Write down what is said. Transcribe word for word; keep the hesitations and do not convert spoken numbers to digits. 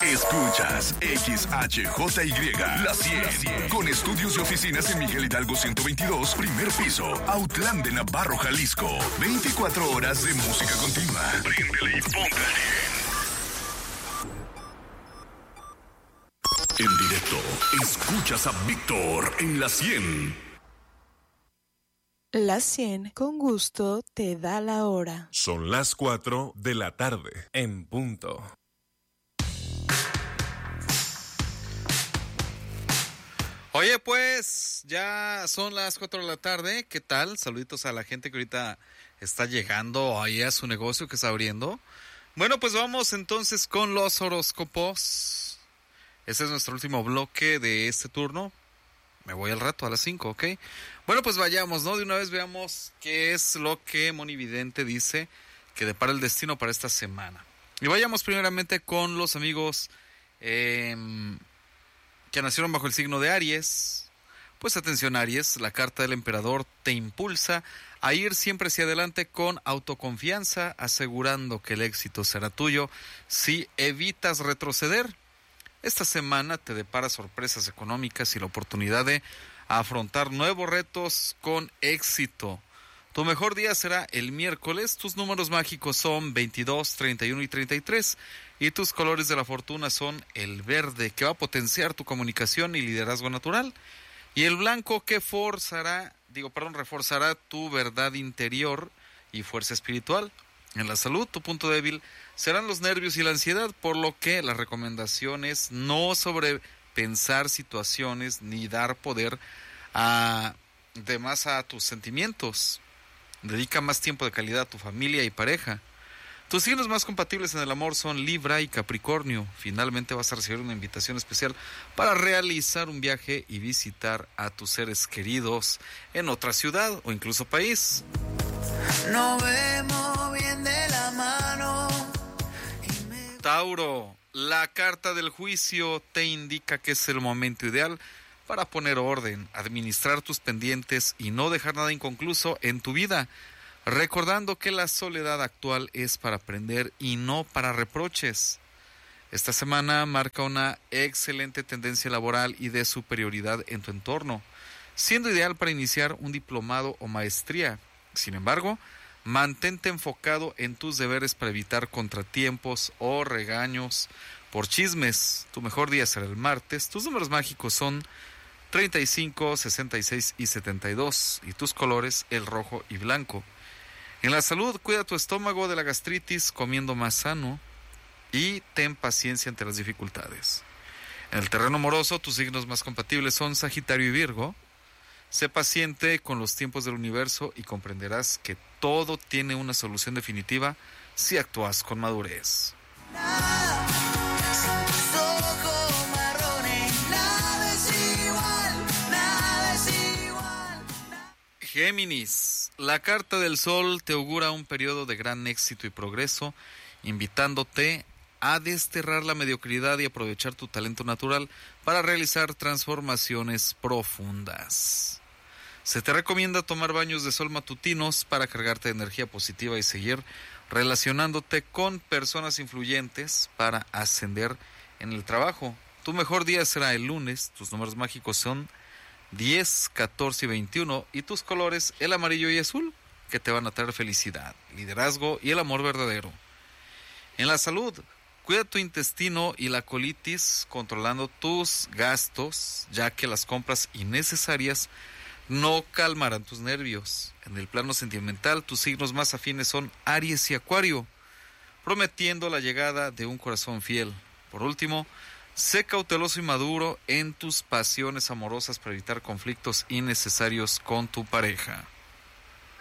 Escuchas X H J Y, La cien, con estudios y oficinas en Miguel Hidalgo ciento veintidós, primer piso, Autlán de Navarro, Jalisco. veinticuatro horas de música continua. Préndele y póngale. En directo, escuchas a Víctor en La cien. La cien, con gusto, te da la hora. Son las cuatro de la tarde, en punto. Oye, pues, ya son las cuatro de la tarde. ¿Qué tal? Saluditos a la gente que ahorita está llegando ahí a su negocio que está abriendo. Bueno, pues vamos entonces con los horóscopos. Este es nuestro último bloque de este turno. Me voy al rato, a las cinco, ¿ok? Bueno, pues vayamos, ¿no? De una vez veamos qué es lo que Monividente dice que depara el destino para esta semana. Y vayamos primeramente con los amigos eh, que nacieron bajo el signo de Aries. Pues atención, Aries, la carta del emperador te impulsa a ir siempre hacia adelante con autoconfianza, asegurando que el éxito será tuyo si evitas retroceder. Esta semana te depara sorpresas económicas y la oportunidad de afrontar nuevos retos con éxito. Tu mejor día será el miércoles. Tus números mágicos son veintidós, treinta y uno y treinta y tres. Y tus colores de la fortuna son el verde, que va a potenciar tu comunicación y liderazgo natural. Y el blanco, que forzará, digo, perdón, reforzará tu verdad interior y fuerza espiritual. En la salud, tu punto débil serán los nervios y la ansiedad, por lo que la recomendación es no sobrepensar situaciones ni dar poder a, de más a tus sentimientos. Dedica más tiempo de calidad a tu familia y pareja. Tus signos más compatibles en el amor son Libra y Capricornio. Finalmente vas a recibir una invitación especial para realizar un viaje y visitar a tus seres queridos en otra ciudad o incluso país. Nos vemos bien de la mano. Me... Tauro, la carta del juicio te indica que es el momento ideal para poner orden, administrar tus pendientes y no dejar nada inconcluso en tu vida, recordando que la soledad actual es para aprender y no para reproches. Esta semana marca una excelente tendencia laboral y de superioridad en tu entorno, siendo ideal para iniciar un diplomado o maestría. Sin embargo, mantente enfocado en tus deberes para evitar contratiempos o regaños por chismes. Tu mejor día será el martes. Tus números mágicos son treinta y cinco, sesenta y seis y setenta y dos. Y tus colores, el rojo y blanco. En la salud, cuida tu estómago de la gastritis comiendo más sano y ten paciencia ante las dificultades. En el terreno amoroso, tus signos más compatibles son Sagitario y Virgo. Sé paciente con los tiempos del universo y comprenderás que todo tiene una solución definitiva si actúas con madurez. Nada, sin tus ojos marrones, nada es igual, nada es igual. Nada. Géminis, la carta del sol te augura un periodo de gran éxito y progreso, invitándote a desterrar la mediocridad y aprovechar tu talento natural para realizar transformaciones profundas. Se te recomienda tomar baños de sol matutinos para cargarte de energía positiva y seguir relacionándote con personas influyentes para ascender en el trabajo. Tu mejor día será el lunes. Tus números mágicos son diez, catorce y veintiuno y tus colores el amarillo y azul, que te van a traer felicidad, liderazgo y el amor verdadero. En la salud, cuida tu intestino y la colitis controlando tus gastos, ya que las compras innecesarias no calmarán tus nervios. En el plano sentimental, tus signos más afines son Aries y Acuario, prometiendo la llegada de un corazón fiel. Por último, sé cauteloso y maduro en tus pasiones amorosas para evitar conflictos innecesarios con tu pareja.